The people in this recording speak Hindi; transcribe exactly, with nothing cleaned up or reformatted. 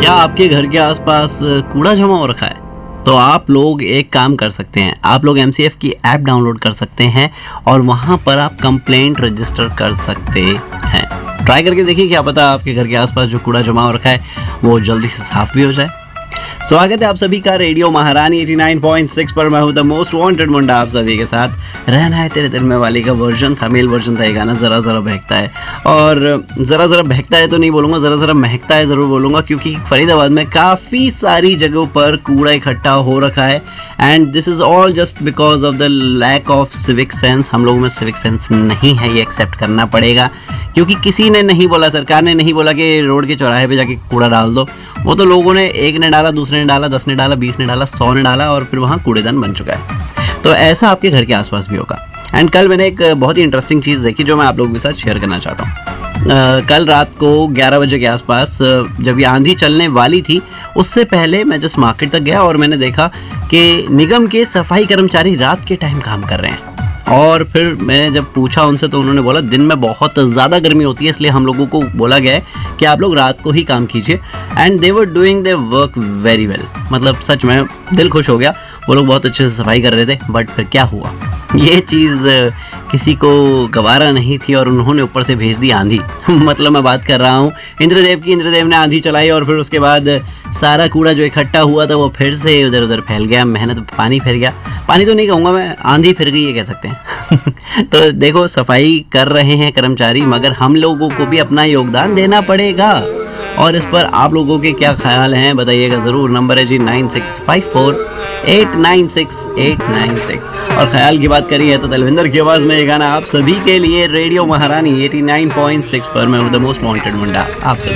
क्या आपके घर के आसपास कूड़ा जमा हो रखा है? तो आप लोग एक काम कर सकते हैं, आप लोग एम सी एफ की ऐप डाउनलोड कर सकते हैं और वहाँ पर आप कंप्लेंट रजिस्टर कर सकते हैं। ट्राई करके देखिए, क्या पता आपके घर के आसपास जो कूड़ा जमा हो रखा है वो जल्दी से साफ भी हो जाए। स्वागत है आप सभी का रेडियो महारानी नवासी पॉइंट सिक्स पर। मैं हूं द मोस्ट वांटेड मुंडा आप सभी के साथ। रहना है तेरे दिल में वाली का वर्जन था, मेल वर्जन था ये गाना। ज़रा ज़रा बहकता है, और ज़रा ज़रा बहकता है तो नहीं बोलूँगा, ज़रा ज़रा महकता है ज़रूर बोलूँगा, क्योंकि फरीदाबाद में काफ़ी सारी जगहों पर कूड़ा इकट्ठा हो रखा है। And this is all just because of the lack of civic sense. हम लोगों में सिविक सेंस नहीं है, ये एक्सेप्ट करना पड़ेगा, क्योंकि किसी ने नहीं बोला, सरकार ने नहीं बोला कि रोड के चौराहे पे जाके कूड़ा डाल दो। वो तो लोगों ने, एक ने डाला, दूसरे ने डाला, दस ने डाला, बीस ने डाला, सौ ने डाला, और फिर वहाँ कूड़ेदान बन चुका है। तो ऐसा आपके घर के आसपास भी होगा। एंड कल मैंने एक बहुत ही इंटरेस्टिंग चीज़ देखी जो मैं आप लोगों के साथ शेयर करना चाहता हूँ। कल रात को ग्यारह बजे के आसपास जब ये आंधी चलने वाली थी, उससे पहले मैं जस्ट मार्केट तक गया और मैंने देखा कि निगम के सफाई कर्मचारी रात के टाइम काम कर रहे हैं। और फिर मैंने जब पूछा उनसे तो उन्होंने बोला दिन में बहुत ज़्यादा गर्मी होती है, इसलिए हम लोगों को बोला गया है कि आप लोग रात को ही काम कीजिए। And they were doing their work very well. मतलब सच में दिल खुश हो गया, वो लोग बहुत अच्छे से सफाई कर रहे थे। बट फिर क्या हुआ, ये चीज़ किसी को गवारा नहीं थी और उन्होंने ऊपर से भेज दी आंधी। मतलब मैं बात कर रहा हूँ इंद्रदेव की। इंद्रदेव ने आंधी चलाई और फिर उसके बाद सारा कूड़ा जो इकट्ठा हुआ था वो फिर से उधर उधर फैल गया। मेहनत पानी फिर गया, पानी तो नहीं कहूँगा मैं, आंधी फिर गई ये कह सकते हैं। तो देखो, सफाई कर रहे हैं कर्मचारी, मगर हम लोगों को भी अपना योगदान देना पड़ेगा। और इस पर आप लोगों के क्या ख्याल हैं बताइएगा ज़रूर। नंबर है जी nine six five four eight nine six eight nine six. और ख्याल की बात करी है तो तलविंदर की आवाज़ में ये गाना आप सभी के लिए रेडियो महारानी नवासी पॉइंट सिक्स पर। मैं हूं द मोस्ट वांटेड मुंडा आप सभी।